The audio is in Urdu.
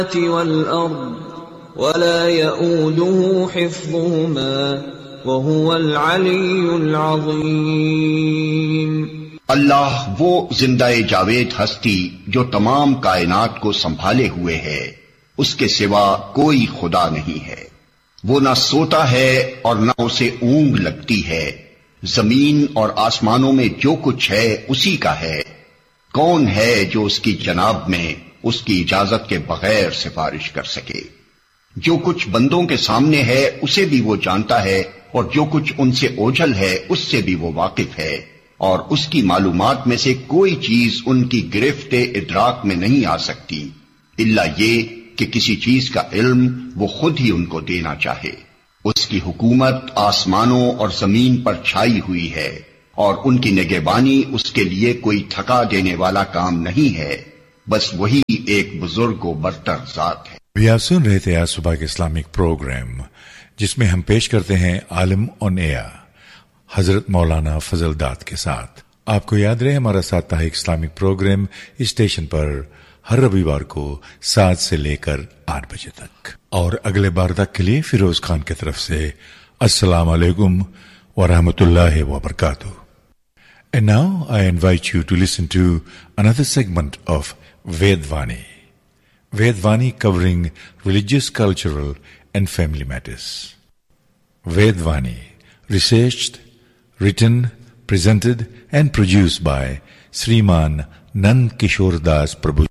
والأرض ولا يؤوده حفظهما وهو العلی العظیم۔ اللہ وہ زندہ جاوید ہستی جو تمام کائنات کو سنبھالے ہوئے ہے، اس کے سوا کوئی خدا نہیں ہے۔ وہ نہ سوتا ہے اور نہ اسے اونگ لگتی ہے۔ زمین اور آسمانوں میں جو کچھ ہے اسی کا ہے۔ کون ہے جو اس کی جناب میں اس کی اجازت کے بغیر سفارش کر سکے؟ جو کچھ بندوں کے سامنے ہے اسے بھی وہ جانتا ہے، اور جو کچھ ان سے اوجھل ہے اس سے بھی وہ واقف ہے، اور اس کی معلومات میں سے کوئی چیز ان کی گرفت ادراک میں نہیں آ سکتی الا یہ کہ کسی چیز کا علم وہ خود ہی ان کو دینا چاہے۔ اس کی حکومت آسمانوں اور زمین پر چھائی ہوئی ہے، اور ان کی نگہبانی اس کے لیے کوئی تھکا دینے والا کام نہیں ہے، بس وہی ایک بزرگ و برتر ذات ہے۔ آپ سن رہے تھے آج صبح کے اسلامک پروگرام، جس میں ہم پیش کرتے ہیں عالم آن ایئر حضرت مولانا فضل داد کے ساتھ۔ آپ کو یاد رہے ہمارا ساپتاہک اسلامک پروگرام اسٹیشن پر ہر رویوار کو 7 سے لے کر 8 بجے تک، اور اگلے بار تک کے لیے فیروز خان کی طرف سے السلام علیکم ورحمۃ اللہ وبرکاتہ۔ And now I invite you to listen to another segment of Vedvani. Vedvani covering religious, cultural and family matters. Vedvani, researched, written, presented and produced by Sriman Nand Kishore Das Prabhu